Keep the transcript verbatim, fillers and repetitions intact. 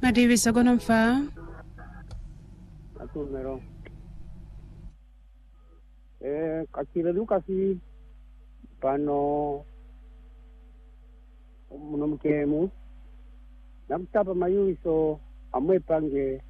Madivisa kono mfa. Atumero. Eh, kakile Lukasi pano muno mkemu. Namtapa mayuiso amwe pange